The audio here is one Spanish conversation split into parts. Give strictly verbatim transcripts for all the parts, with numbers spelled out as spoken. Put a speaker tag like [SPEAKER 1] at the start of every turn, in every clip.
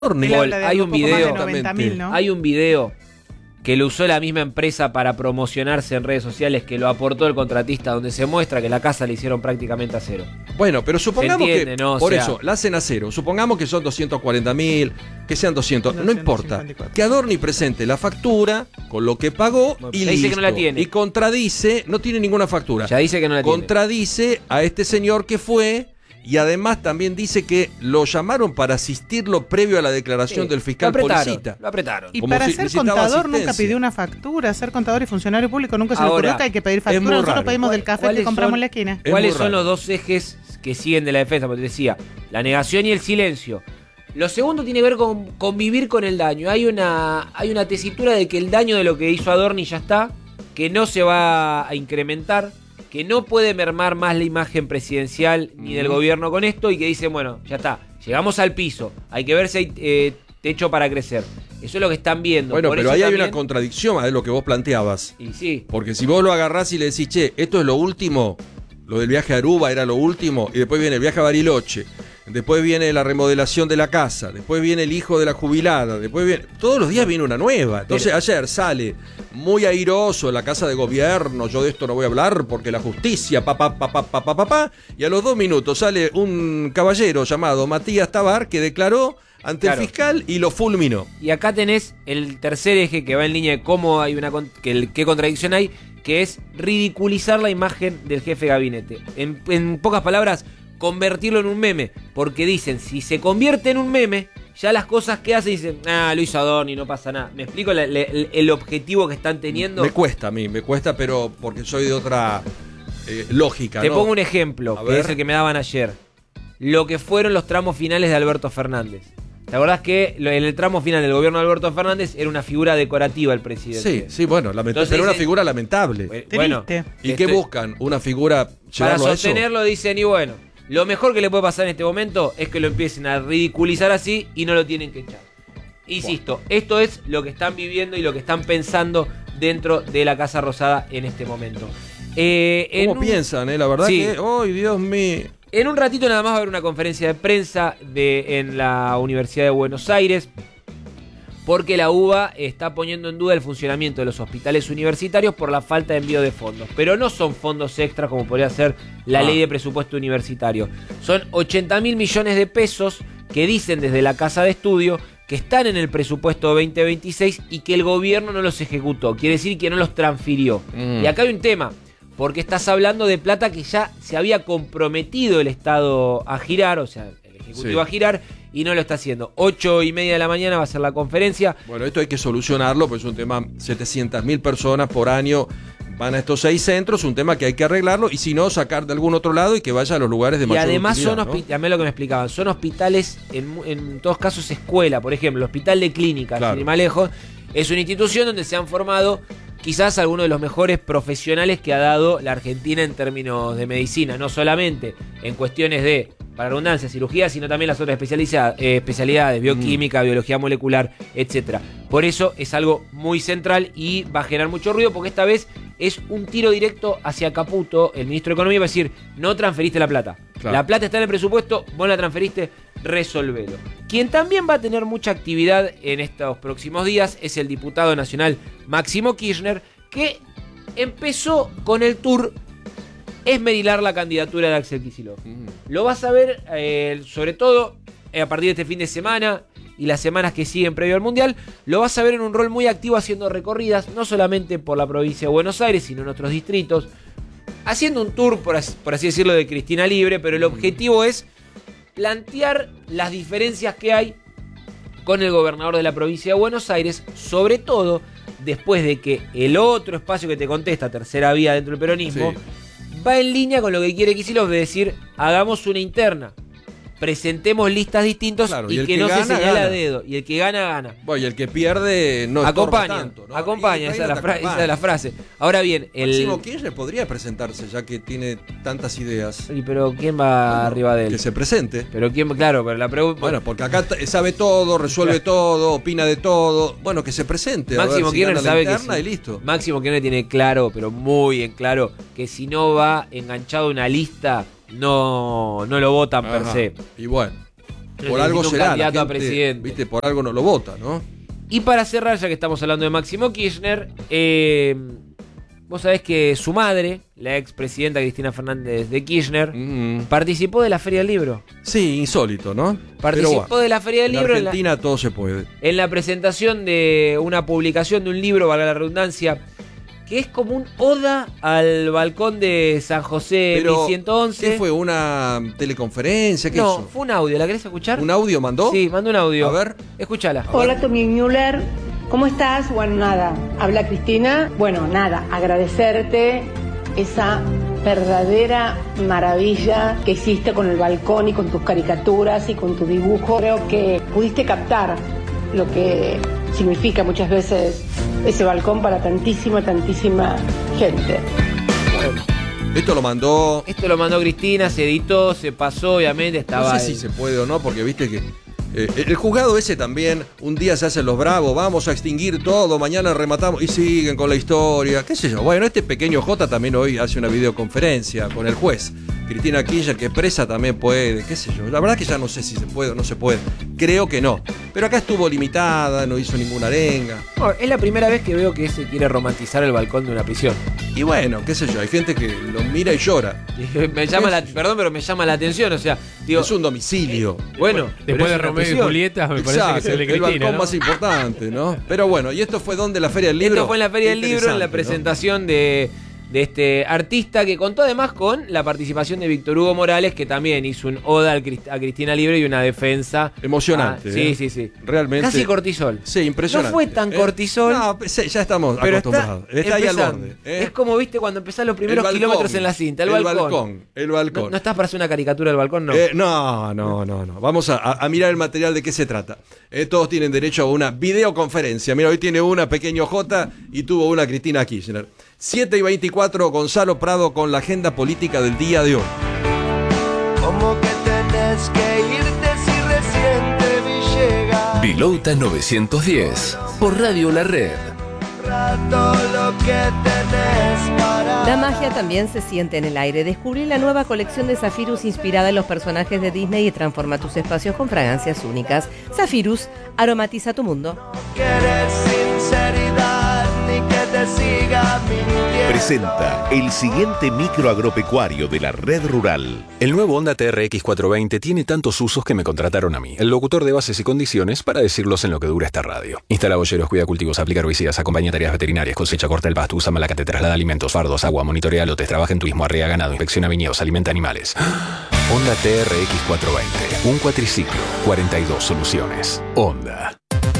[SPEAKER 1] Adorni.
[SPEAKER 2] Hay un video,
[SPEAKER 3] noventa mil, ¿no?
[SPEAKER 2] hay un video que lo usó la misma empresa para promocionarse en redes sociales, que lo aportó el contratista, donde se muestra que la casa la hicieron prácticamente a cero.
[SPEAKER 1] Bueno, pero supongamos
[SPEAKER 2] entiende,
[SPEAKER 1] que,
[SPEAKER 2] ¿no? O
[SPEAKER 1] por
[SPEAKER 2] sea,
[SPEAKER 1] eso, la hacen a cero. Supongamos que son doscientos cuarenta mil, que sean doscientos, no importa.
[SPEAKER 3] doscientos cincuenta y cuatro.
[SPEAKER 1] Que Adorni presente la factura con lo que pagó
[SPEAKER 2] Bueno,
[SPEAKER 1] y
[SPEAKER 2] ya dice
[SPEAKER 1] listo.
[SPEAKER 2] que no la tiene.
[SPEAKER 1] Y contradice, no tiene ninguna factura.
[SPEAKER 2] Ya dice que no la tiene.
[SPEAKER 1] Contradice a este señor que fue. Y además también dice que lo llamaron para asistirlo previo a la declaración
[SPEAKER 2] Sí,
[SPEAKER 1] del fiscal
[SPEAKER 2] lo apretaron,
[SPEAKER 1] Policita.
[SPEAKER 2] Lo apretaron.
[SPEAKER 3] Y
[SPEAKER 1] Como
[SPEAKER 3] para
[SPEAKER 1] si
[SPEAKER 3] ser
[SPEAKER 1] necesitaba
[SPEAKER 3] contador nunca
[SPEAKER 1] asistencia.
[SPEAKER 3] pidió una factura. Ser contador y funcionario público nunca se le
[SPEAKER 2] Ahora,
[SPEAKER 3] ocurrió que hay que pedir
[SPEAKER 1] es
[SPEAKER 3] factura.
[SPEAKER 1] muy
[SPEAKER 3] Nosotros
[SPEAKER 1] raro.
[SPEAKER 3] pedimos del
[SPEAKER 2] ¿Cuál-
[SPEAKER 3] café que
[SPEAKER 2] cuáles
[SPEAKER 3] compramos
[SPEAKER 2] son-
[SPEAKER 3] en la esquina.
[SPEAKER 1] Es
[SPEAKER 2] ¿Cuáles
[SPEAKER 1] muy
[SPEAKER 2] son
[SPEAKER 1] raro.
[SPEAKER 2] los dos ejes que siguen de la defensa? Porque te decía, la negación y el silencio. Lo segundo tiene que ver con convivir con el daño. Hay una, hay una tesitura de que el daño de lo que hizo Adorni ya está, que no se va a incrementar, que no puede mermar más la imagen presidencial ni del gobierno con esto, y que dice, bueno, ya está, llegamos al piso, hay que ver si hay eh, techo para crecer. Eso es lo que están viendo.
[SPEAKER 1] Bueno,
[SPEAKER 2] Por
[SPEAKER 1] pero
[SPEAKER 2] eso
[SPEAKER 1] ahí hay
[SPEAKER 2] también-
[SPEAKER 1] una contradicción a lo que vos planteabas.
[SPEAKER 2] Y sí,
[SPEAKER 1] Porque si vos lo agarrás y le decís, che, esto es lo último, lo del viaje a Aruba era lo último, y después viene el viaje a Bariloche, después viene la remodelación de la casa, después viene el hijo de la jubilada, después viene... Todos los días viene una nueva. Entonces
[SPEAKER 2] Pero-
[SPEAKER 1] ayer sale muy airoso en la casa de gobierno, yo de esto no voy a hablar porque la justicia, pa, pa, pa, pa, pa, pa, pa, pa, y a los dos minutos sale un caballero llamado Matías Tabar que declaró ante
[SPEAKER 2] Claro.
[SPEAKER 1] el fiscal y lo fulminó.
[SPEAKER 2] y acá tenés el tercer eje que va en línea de cómo hay una con- que el- qué contradicción hay, que es ridiculizar la imagen del jefe de gabinete. En, en pocas palabras, convertirlo en un meme. Porque dicen, si se convierte en un meme, ya las cosas que hace dicen, ah, lo hizo Adorni, no pasa nada. ¿Me explico la- la- el, el objetivo que están teniendo?
[SPEAKER 1] Me cuesta a mí, me cuesta, pero porque soy de otra eh, lógica.
[SPEAKER 2] Te
[SPEAKER 1] ¿no?
[SPEAKER 2] pongo un ejemplo,
[SPEAKER 1] A
[SPEAKER 2] que
[SPEAKER 1] ver.
[SPEAKER 2] es el que me daban ayer. Lo que fueron los tramos finales de Alberto Fernández. ¿Te acordás que lo- en el tramo final del gobierno de Alberto Fernández era una figura decorativa el presidente?
[SPEAKER 1] Sí, sí, bueno, lamentable,
[SPEAKER 2] Entonces
[SPEAKER 1] pero una
[SPEAKER 2] dicen-
[SPEAKER 1] figura lamentable.
[SPEAKER 2] Eh, Bueno,
[SPEAKER 3] Triste.
[SPEAKER 1] ¿Y
[SPEAKER 2] este-
[SPEAKER 1] qué buscan? ¿Una figura
[SPEAKER 2] Para
[SPEAKER 1] llevarlo a eso?
[SPEAKER 2] sostenerlo dicen, y bueno, lo mejor que le puede pasar en este momento es que lo empiecen a ridiculizar así y no lo tienen que echar. Insisto, esto es lo que están viviendo y lo que están pensando dentro de la Casa Rosada en este momento. Eh, en
[SPEAKER 1] ¿Cómo
[SPEAKER 2] un-
[SPEAKER 1] piensan, eh? La verdad
[SPEAKER 2] Sí.
[SPEAKER 1] que, ¡ay, Dios mío!
[SPEAKER 2] En un ratito nada más va a haber una conferencia de prensa de, en la Universidad de Buenos Aires, porque la U B A está poniendo en duda el funcionamiento de los hospitales universitarios por la falta de envío de fondos. Pero no son fondos extras como podría ser la
[SPEAKER 1] Ah.
[SPEAKER 2] ley de presupuesto universitario. Son ochenta mil millones de pesos que dicen desde la Casa de Estudio que están en el presupuesto veinte veintiséis y que el gobierno no los ejecutó. Quiere decir que no los transfirió.
[SPEAKER 1] Mm.
[SPEAKER 2] Y acá hay un tema. Porque estás hablando de plata que ya se había comprometido el Estado a girar, o sea, el Ejecutivo
[SPEAKER 1] Sí.
[SPEAKER 2] a girar, y no lo está haciendo. Ocho y media de la mañana va a ser la conferencia.
[SPEAKER 1] Bueno, esto hay que solucionarlo, pues es un tema, setecientas mil personas por año van a estos seis centros, un tema que hay que arreglarlo, y si no, sacar de algún otro lado y que vaya a los lugares de
[SPEAKER 2] Y
[SPEAKER 1] mayor
[SPEAKER 2] además son
[SPEAKER 1] utilidad, ¿no?
[SPEAKER 2] hospitales, lo que me explicaban, son hospitales, en, mu- en todos casos escuela, por ejemplo, el Hospital de Clínicas,
[SPEAKER 1] Claro.
[SPEAKER 2] sin ir más lejos, es una institución donde se han formado quizás algunos de los mejores profesionales que ha dado la Argentina en términos de medicina, no solamente en cuestiones de, para redundancia, cirugía, sino también las otras especializa- eh, especialidades, bioquímica, biología molecular, etcétera. Por eso es algo muy central y va a generar mucho ruido, porque esta vez es un tiro directo hacia Caputo, el ministro de Economía, va a decir, no transferiste la plata.
[SPEAKER 1] Claro.
[SPEAKER 2] La plata está en el presupuesto, vos la transferiste, resolvelo. Quien también va a tener mucha actividad en estos próximos días es el diputado nacional Máximo Kirchner, que empezó con el tour esmerilar la candidatura de Axel Kicillof.
[SPEAKER 1] Mm.
[SPEAKER 2] Lo vas a ver, eh, sobre todo, eh, a partir de este fin de semana y las semanas que siguen previo al Mundial, lo vas a ver en un rol muy activo haciendo recorridas, no solamente por la provincia de Buenos Aires, sino en otros distritos, haciendo un tour, por así, por así decirlo, de Cristina Libre, pero el objetivo es plantear las diferencias que hay con el gobernador de la provincia de Buenos Aires, sobre todo después de que el otro espacio que te contesta, tercera vía dentro del peronismo,
[SPEAKER 1] Sí.
[SPEAKER 2] va en línea con lo que quiere Kicillof, de decir, hagamos una interna, presentemos listas distintas,
[SPEAKER 1] Claro,
[SPEAKER 2] y,
[SPEAKER 1] y el
[SPEAKER 2] que,
[SPEAKER 1] que
[SPEAKER 2] no
[SPEAKER 1] gana,
[SPEAKER 2] se señala
[SPEAKER 1] gana.
[SPEAKER 2] a dedo, y el que gana, gana.
[SPEAKER 1] Bueno, y el que pierde no estorba
[SPEAKER 2] Acompaña,
[SPEAKER 1] tanto, ¿no?
[SPEAKER 2] acompaña,
[SPEAKER 1] Y
[SPEAKER 2] esa,
[SPEAKER 1] ahí
[SPEAKER 2] es la
[SPEAKER 1] no te
[SPEAKER 2] fra- esa
[SPEAKER 1] acompaña.
[SPEAKER 2] es la frase. Ahora bien, el...
[SPEAKER 1] Máximo Kirchner podría presentarse, ya que tiene tantas ideas.
[SPEAKER 2] Sí, pero ¿quién va arriba de él?
[SPEAKER 1] Que se presente.
[SPEAKER 2] Pero quién, claro, pero la pregunta...
[SPEAKER 1] Bueno, porque acá t- sabe todo, resuelve todo, opina de todo. Bueno, que se presente. a ver
[SPEAKER 2] Máximo
[SPEAKER 1] si
[SPEAKER 2] Kirchner
[SPEAKER 1] gana la
[SPEAKER 2] sabe que
[SPEAKER 1] interna
[SPEAKER 2] sí.
[SPEAKER 1] y listo.
[SPEAKER 2] Máximo Kirchner tiene claro, pero muy en claro, que si no va enganchado a una lista, no, no lo votan per
[SPEAKER 1] Ajá.
[SPEAKER 2] se.
[SPEAKER 1] Y bueno. por algo será.
[SPEAKER 2] Candidato
[SPEAKER 1] La
[SPEAKER 2] a
[SPEAKER 1] gente,
[SPEAKER 2] presidente.
[SPEAKER 1] Viste, por algo no lo vota, ¿no?
[SPEAKER 2] Y para cerrar, ya que estamos hablando de Máximo Kirchner, eh, vos sabés que su madre, la expresidenta Cristina Fernández de Kirchner,
[SPEAKER 1] Mm.
[SPEAKER 2] participó de la Feria del Libro.
[SPEAKER 1] Sí, insólito, ¿no?
[SPEAKER 2] Participó
[SPEAKER 1] Pero, bueno,
[SPEAKER 2] de la Feria del
[SPEAKER 1] en
[SPEAKER 2] Libro en la,
[SPEAKER 1] Argentina todo se puede.
[SPEAKER 2] en la presentación de una publicación de un libro, valga la redundancia, que es como un oda al balcón de San José
[SPEAKER 1] Pero,
[SPEAKER 2] mil ciento once.
[SPEAKER 1] ¿qué fue? ¿Una teleconferencia? ¿Qué
[SPEAKER 2] No,
[SPEAKER 1] hizo?
[SPEAKER 2] fue un audio. ¿La querés escuchar?
[SPEAKER 1] ¿Un audio mandó?
[SPEAKER 2] Sí, mandó un audio.
[SPEAKER 1] A ver.
[SPEAKER 2] Escúchala.
[SPEAKER 4] Hola, Tommy Müller. ¿Cómo estás? Bueno, nada. Habla Cristina. Bueno, nada. Agradecerte esa verdadera maravilla que hiciste con el balcón y con tus caricaturas y con tu dibujo. Creo que pudiste captar lo que significa muchas veces ese balcón para tantísima, tantísima gente.
[SPEAKER 1] Esto lo mandó...
[SPEAKER 2] Esto lo mandó Cristina, se editó, se pasó, obviamente estaba...
[SPEAKER 1] No sé si se puede o no, porque viste que eh, el juzgado ese también, un día se hacen los bravos, vamos a extinguir todo, mañana rematamos, y siguen con la historia, qué sé yo. Bueno, este pequeño J también hoy hace una videoconferencia con el juez. Cristina Kirchner, que presa también puede, qué sé yo. La verdad que ya no sé si se puede o no se puede. Creo que no. Pero acá estuvo limitada, no hizo ninguna arenga.
[SPEAKER 2] Bueno, es la primera vez que veo que se quiere romantizar el balcón de una prisión.
[SPEAKER 1] Y bueno, qué sé yo, hay gente que lo mira y llora.
[SPEAKER 2] Me llama la, perdón, pero me llama la atención, o sea, digo,
[SPEAKER 1] Es un domicilio.
[SPEAKER 2] bueno, pero
[SPEAKER 5] Después
[SPEAKER 2] es
[SPEAKER 5] de
[SPEAKER 2] una
[SPEAKER 5] Romeo y
[SPEAKER 2] prisión.
[SPEAKER 5] Julieta, me parece
[SPEAKER 1] Exacto,
[SPEAKER 5] que se le
[SPEAKER 1] el
[SPEAKER 5] Cristina,
[SPEAKER 1] balcón
[SPEAKER 5] ¿no?
[SPEAKER 1] más importante, ¿no? Pero bueno, ¿y esto fue donde? ¿La Feria del Libro?
[SPEAKER 2] Esto fue en la Feria
[SPEAKER 1] Qué
[SPEAKER 2] del Libro, en la
[SPEAKER 1] interesante, ¿no?
[SPEAKER 2] presentación de, de este artista que contó además con la participación de Víctor Hugo Morales, que también hizo un oda al Crist- a Cristina Libre y una defensa.
[SPEAKER 1] Emocionante,
[SPEAKER 2] Ah, sí,
[SPEAKER 1] ¿eh?
[SPEAKER 2] sí, sí.
[SPEAKER 1] Realmente.
[SPEAKER 2] Casi cortisol.
[SPEAKER 1] Sí, impresionante.
[SPEAKER 2] No fue tan
[SPEAKER 1] ¿Eh?
[SPEAKER 2] cortisol.
[SPEAKER 1] No, sí, ya estamos
[SPEAKER 2] Pero
[SPEAKER 1] acostumbrados.
[SPEAKER 2] está,
[SPEAKER 1] Está, ahí al
[SPEAKER 2] empezando.
[SPEAKER 1] borde. ¿eh?
[SPEAKER 2] Es como viste cuando empezás los primeros
[SPEAKER 1] El balcón,
[SPEAKER 2] kilómetros en la cinta, el,
[SPEAKER 1] el
[SPEAKER 2] balcón.
[SPEAKER 1] balcón. El balcón.
[SPEAKER 2] No, no estás para hacer una caricatura del balcón, no.
[SPEAKER 1] Eh, no, no, no, no. Vamos a, a- a mirar el material de qué se trata. Eh, todos tienen derecho a una videoconferencia. Mira, hoy tiene una pequeño J y tuvo una Cristina Kirchner. siete y veinticuatro, Gonzalo Prado con la agenda política del día de hoy.
[SPEAKER 6] Como que tenés que irte si recién te vi llegar.
[SPEAKER 7] Vilauta novecientos diez, por Radio La Red.
[SPEAKER 6] Rato lo que tenés para.
[SPEAKER 8] La magia también se siente en el aire. Descubrí la nueva colección de Zephyrus inspirada en los personajes de Disney y transforma tus espacios con fragancias únicas. Zephyrus, aromatiza tu mundo.
[SPEAKER 6] Quieres sinceridad ni que te siga mintiendo.
[SPEAKER 9] Presenta el siguiente micro agropecuario de la red rural.
[SPEAKER 10] El nuevo Honda T R X cuatrocientos veinte tiene tantos usos que me contrataron a mí, el locutor de bases y condiciones, para decirlos en lo que dura esta radio. Instala bolleros, cuida cultivos, aplica herbicidas, acompaña tareas veterinarias, cosecha, corta el pasto, usa malacate, traslada alimentos, fardos, agua, monitorea lotes, trabaja en turismo, arrea ganado, inspecciona viñedos, alimenta animales. Honda T R X cuatrocientos veinte, un cuatriciclo, cuarenta y dos soluciones. Honda.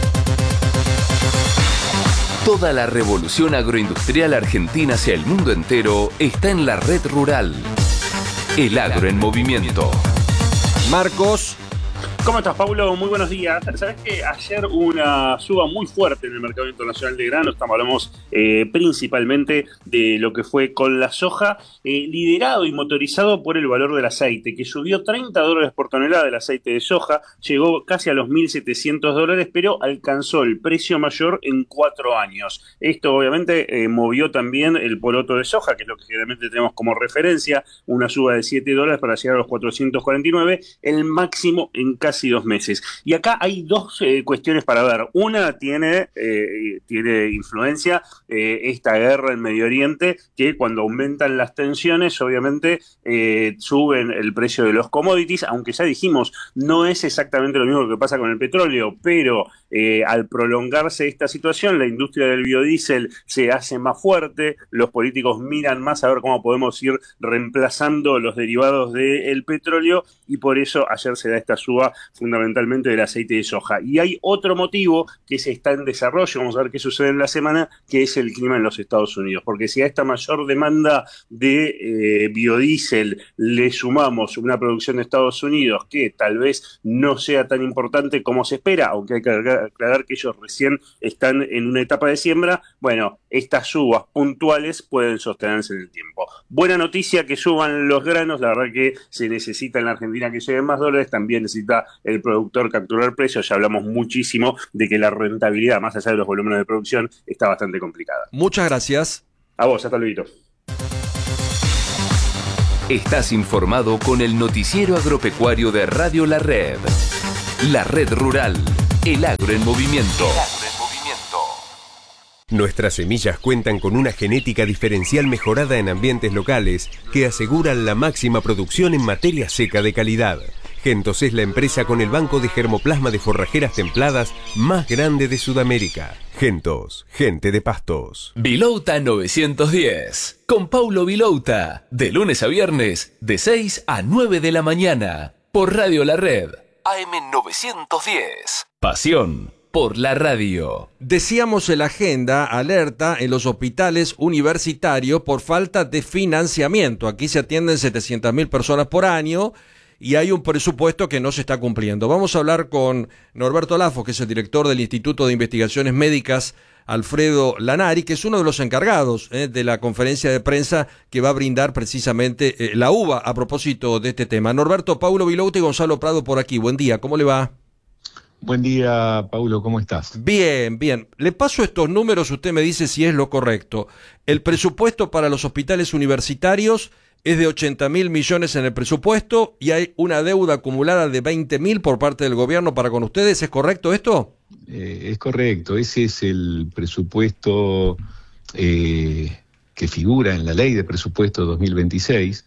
[SPEAKER 7] Toda la revolución agroindustrial argentina hacia el mundo entero está en la red rural. El agro en movimiento.
[SPEAKER 1] Marcos.
[SPEAKER 11] ¿Cómo estás, Paulo? Muy buenos días. Sabes que ayer hubo una suba muy fuerte en el mercado internacional de granos. Estamos hablamos eh, principalmente de lo que fue con la soja, eh, liderado y motorizado por el valor del aceite, que subió treinta dólares por tonelada del aceite de soja, llegó casi a los mil setecientos dólares, pero alcanzó el precio mayor en cuatro años. Esto obviamente eh, movió también el poroto de soja, que es lo que generalmente tenemos como referencia, una suba de siete dólares para llegar a los cuatrocientos cuarenta y nueve, el máximo en casi dos meses. Y acá hay dos eh, cuestiones para ver. Una tiene, eh, tiene influencia eh, esta guerra en Medio Oriente, que cuando aumentan las tensiones, obviamente eh, suben el precio de los commodities, aunque ya dijimos, no es exactamente lo mismo que pasa con el petróleo, pero eh, al prolongarse esta situación, la industria del biodiesel se hace más fuerte, los políticos miran más a ver cómo podemos ir reemplazando los derivados del petróleo, y por eso ayer se da esta suba fundamentalmente del aceite de soja. Y hay otro motivo que se está en desarrollo, vamos a ver qué sucede en la semana, que es el clima en los Estados Unidos, porque si a esta mayor demanda de eh, biodiesel le sumamos una producción de Estados Unidos que tal vez no sea tan importante como se espera, aunque hay que aclarar que ellos recién están en una etapa de siembra, bueno, estas subas puntuales pueden sostenerse en el tiempo. Buena noticia que suban los granos, la verdad que se necesita en la Argentina que lleguen más dólares, también necesita el productor capturar precios. Ya hablamos muchísimo de que la rentabilidad, más allá de los volúmenes de producción, está bastante complicada.
[SPEAKER 1] Muchas gracias.
[SPEAKER 11] A vos, hasta luego.
[SPEAKER 7] Estás informado con el noticiero agropecuario de Radio La Red. La Red Rural. El agro en movimiento.
[SPEAKER 5] Nuestras semillas cuentan con una genética diferencial mejorada en ambientes locales que aseguran la máxima producción en materia seca de calidad. Gentos es la empresa con el banco de germoplasma de forrajeras templadas más grande de Sudamérica. Gentos, gente de pastos.
[SPEAKER 7] Vilouta novecientos diez. Con Paulo Vilouta. De lunes a viernes, de seis a nueve de la mañana. Por Radio La Red. A M novecientos diez. Pasión por la radio.
[SPEAKER 1] Decíamos en la agenda, alerta en los hospitales universitarios por falta de financiamiento. Aquí se atienden setecientas mil personas por año y hay un presupuesto que no se está cumpliendo. Vamos a hablar con Norberto Lafos, que es el director del Instituto de Investigaciones Médicas Alfredo Lanari, que es uno de los encargados eh, de la conferencia de prensa que va a brindar precisamente eh, la UBA a propósito de este tema. Norberto, Paulo Vilouta y Gonzalo Prado por aquí. Buen día, ¿cómo le va?
[SPEAKER 12] Buen día, Paulo, ¿cómo estás?
[SPEAKER 1] Bien, bien. Le paso estos números, usted me dice si es lo correcto. El presupuesto para los hospitales universitarios es de ochenta mil millones en el presupuesto y hay una deuda acumulada de veinte mil por parte del gobierno para con ustedes. ¿Es correcto esto?
[SPEAKER 12] Eh, es correcto. Ese es el presupuesto eh, que figura en la ley de presupuesto dos mil veintiséis,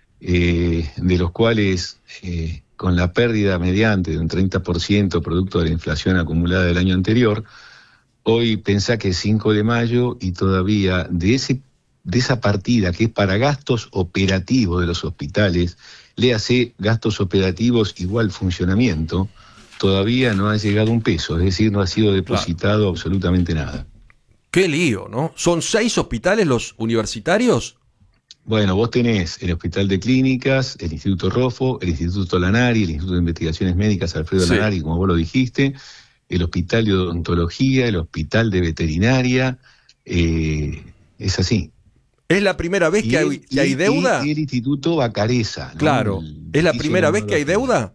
[SPEAKER 12] eh, de los cuales... Eh, con la pérdida mediante de un treinta por ciento producto de la inflación acumulada del año anterior, hoy pensá que es cinco de mayo y todavía de ese de esa partida que es para gastos operativos de los hospitales, léase gastos operativos igual funcionamiento, todavía no ha llegado un peso, es decir, no ha sido depositado claro. absolutamente nada.
[SPEAKER 1] Qué lío, ¿no? ¿Son seis hospitales los universitarios?
[SPEAKER 12] Bueno, vos tenés el Hospital de Clínicas, el Instituto Rofo, el Instituto Lanari, el Instituto de Investigaciones Médicas Alfredo sí. Lanari, como vos lo dijiste, el Hospital de Odontología, el Hospital de Veterinaria, eh, es así.
[SPEAKER 1] ¿Es la primera vez que, el, hay, que hay deuda?
[SPEAKER 12] Y, y el Instituto Bacareza. ¿no?
[SPEAKER 1] Claro, el, ¿es la primera vez que hay deuda?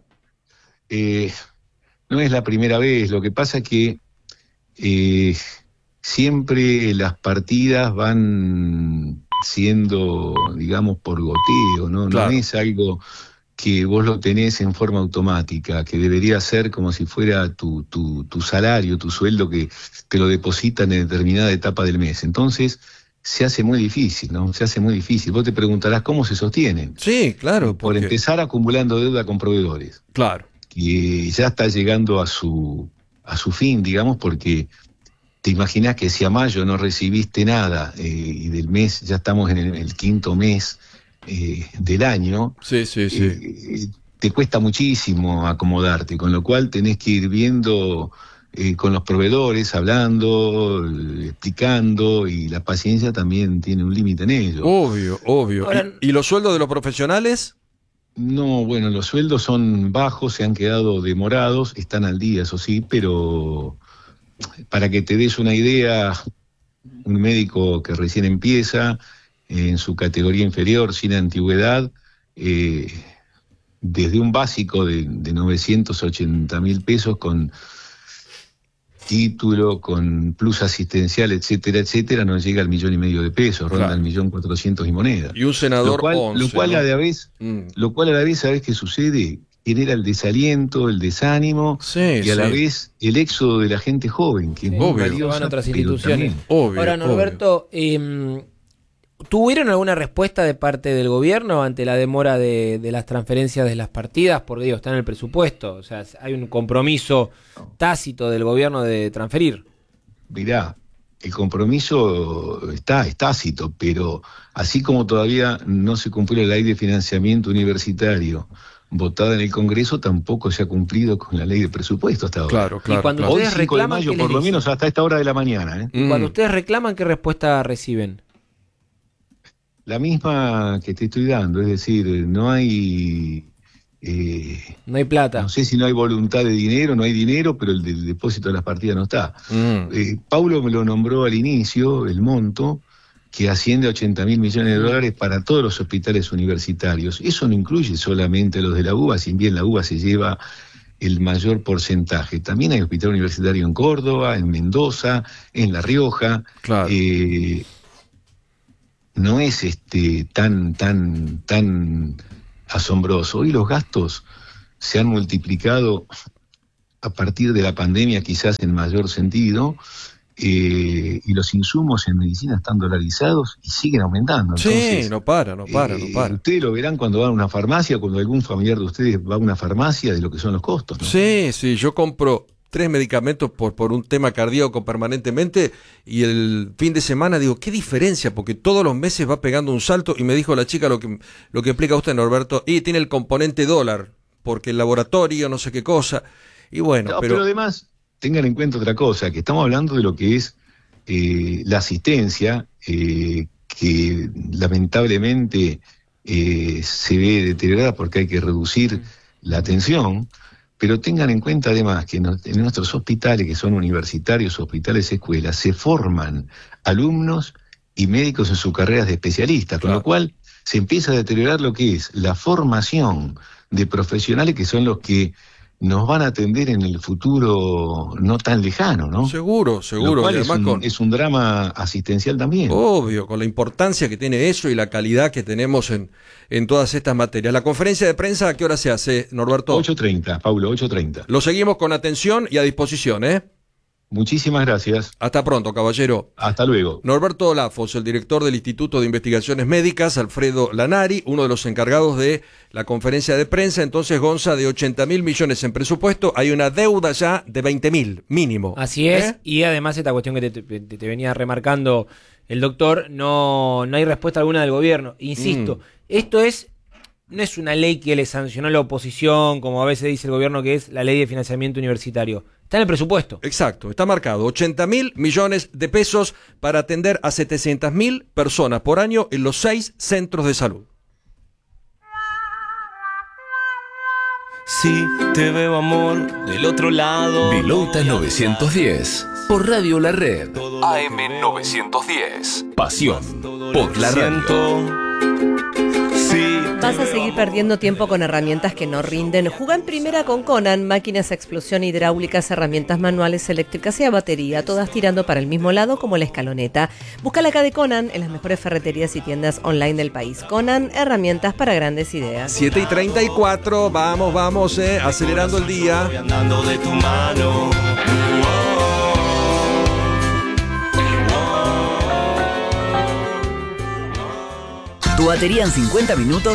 [SPEAKER 12] Eh, no es la primera vez, lo que pasa es que eh, siempre las partidas van... siendo, digamos, por goteo, ¿no? Claro. No es algo que vos lo tenés en forma automática, que debería ser como si fuera tu, tu, tu salario, tu sueldo que te lo depositan en determinada etapa del mes. Entonces, se hace muy difícil, ¿no? Se hace muy difícil. Vos te preguntarás cómo se sostienen.
[SPEAKER 1] Sí, claro.
[SPEAKER 12] Por porque... empezar acumulando deuda con proveedores.
[SPEAKER 1] Claro.
[SPEAKER 12] Que ya está llegando a su, a su fin, digamos, porque... ¿Te imaginás que si a mayo no recibiste nada eh, y del mes, ya estamos en el, el quinto mes eh, del año?
[SPEAKER 1] Sí, sí, sí.
[SPEAKER 12] Eh, te cuesta muchísimo acomodarte, con lo cual tenés que ir viendo eh, con los proveedores, hablando, eh, explicando, y la paciencia también tiene un límite en ello.
[SPEAKER 1] Obvio, obvio. Ahora, ¿Y, ¿Y los sueldos de los profesionales?
[SPEAKER 12] No, bueno, los sueldos son bajos, se han quedado demorados, están al día, eso sí, pero... Para que te des una idea, un médico que recién empieza, en su categoría inferior, sin antigüedad, eh, desde un básico de, de novecientos ochenta mil pesos con título, con plus asistencial, etcétera, etcétera, no llega al millón y medio de pesos, ronda el millón cuatrocientos y moneda.
[SPEAKER 1] Y un senador
[SPEAKER 12] lo cual,
[SPEAKER 1] once,
[SPEAKER 12] lo cual
[SPEAKER 1] ¿no?
[SPEAKER 12] a la vez, mm. lo cual a la vez, ¿sabés qué sucede? Genera el desaliento, el desánimo
[SPEAKER 1] sí,
[SPEAKER 12] y a
[SPEAKER 1] sí.
[SPEAKER 12] la vez el éxodo de la gente joven, que sí, es muy valiosa,
[SPEAKER 2] van a otras instituciones.
[SPEAKER 1] Obvio,
[SPEAKER 2] Ahora, Norberto, eh, ¿tuvieron alguna respuesta de parte del gobierno ante la demora de, de las transferencias de las partidas? Porque digo, está en el presupuesto, o sea, hay un compromiso tácito del gobierno de transferir.
[SPEAKER 12] Mirá, el compromiso está, es tácito, pero así como todavía no se cumplió la ley de financiamiento universitario votada en el Congreso, tampoco se ha cumplido con la ley de presupuesto hasta ahora.
[SPEAKER 1] Claro, claro.
[SPEAKER 2] Y cuando
[SPEAKER 1] claro.
[SPEAKER 2] ustedes
[SPEAKER 12] Hoy, cinco de
[SPEAKER 2] reclaman,
[SPEAKER 12] mayo, por lo menos hasta esta hora de la mañana. ¿eh?
[SPEAKER 2] Y mm. cuando ustedes reclaman, ¿qué respuesta reciben?
[SPEAKER 12] La misma que te estoy dando, es decir, no hay... Eh,
[SPEAKER 2] no hay plata.
[SPEAKER 12] No sé si no hay voluntad de dinero, no hay dinero, pero el del depósito de las partidas no está. Mm. Eh, Paulo me lo nombró al inicio, el monto, que asciende a ochenta mil millones de dólares para todos los hospitales universitarios. Eso no incluye solamente a los de la UBA, si bien la UBA se lleva el mayor porcentaje. También hay hospital universitario en Córdoba, en Mendoza, en La Rioja.
[SPEAKER 1] Claro.
[SPEAKER 12] Eh, no es este tan, tan, tan asombroso. Hoy los gastos se han multiplicado a partir de la pandemia quizás en mayor sentido, eh, y los insumos en medicina están dolarizados y siguen aumentando. Entonces,
[SPEAKER 1] sí, no para, no para,
[SPEAKER 12] eh,
[SPEAKER 1] no para.
[SPEAKER 12] Ustedes lo verán cuando van a una farmacia, cuando algún familiar de ustedes va a una farmacia, de lo que son los costos, ¿no?
[SPEAKER 1] Sí, sí, yo compro tres medicamentos por, por un tema cardíaco permanentemente y el fin de semana digo, ¿qué diferencia? Porque todos los meses va pegando un salto y me dijo la chica lo que, lo que explica usted, Norberto, y tiene el componente dólar, porque el laboratorio, no sé qué cosa, y bueno.
[SPEAKER 12] No,
[SPEAKER 1] pero...
[SPEAKER 12] pero además, tengan en cuenta otra cosa, que estamos hablando de lo que es eh, la asistencia, eh, que lamentablemente eh, se ve deteriorada porque hay que reducir la atención. Pero tengan en cuenta además que en nuestros hospitales, que son universitarios, hospitales, escuelas, se forman alumnos y médicos en sus carreras de especialistas, con lo cual se empieza a deteriorar lo que es la formación de profesionales que son los que nos van a atender en el futuro no tan lejano, ¿no?
[SPEAKER 1] Seguro, seguro.
[SPEAKER 12] Lo cual
[SPEAKER 1] y además
[SPEAKER 12] es, un,
[SPEAKER 1] con...
[SPEAKER 12] es un drama asistencial también.
[SPEAKER 1] Obvio, con la importancia que tiene eso y la calidad que tenemos en, en todas estas materias. La conferencia de prensa, ¿a qué hora se hace, Norberto?
[SPEAKER 12] ocho treinta, Paulo, ocho treinta.
[SPEAKER 1] Lo seguimos con atención y a disposición, ¿eh?
[SPEAKER 12] Muchísimas gracias.
[SPEAKER 1] Hasta pronto, caballero.
[SPEAKER 12] Hasta luego.
[SPEAKER 1] Norberto Lafos, el director del Instituto de Investigaciones Médicas, Alfredo Lanari, uno de los encargados de la conferencia de prensa. Entonces, Gonza, de ochenta mil millones en presupuesto, hay una deuda ya de veinte mil, mínimo.
[SPEAKER 2] Así es,
[SPEAKER 1] ¿Eh?
[SPEAKER 2] Y además esta cuestión que te, te, te venía remarcando el doctor, no, no hay respuesta alguna del gobierno. Insisto, mm. esto es... No es una ley que le sancionó la oposición, como a veces dice el gobierno que es la ley de financiamiento universitario. Está en el presupuesto.
[SPEAKER 1] Exacto, está marcado. ochenta mil millones de pesos para atender a setecientas mil personas por año en los seis centros de salud.
[SPEAKER 6] Si te veo, amor, del otro lado.
[SPEAKER 7] Vilouta novecientos diez. Por Radio La Red. A M novecientos diez. Pasión por la radio.
[SPEAKER 8] ¿Vas a seguir perdiendo tiempo con herramientas que no rinden? Juga en primera con Conan, máquinas a explosión hidráulicas, herramientas manuales, eléctricas y a batería, todas tirando para el mismo lado como la escaloneta. Busca la K de Conan en las mejores ferreterías y tiendas online del país. Conan, herramientas para grandes ideas.
[SPEAKER 1] siete y treinta y cuatro, vamos, vamos, eh, acelerando el día.
[SPEAKER 6] Voy andando de tu mano.
[SPEAKER 13] Tu batería en cincuenta minutos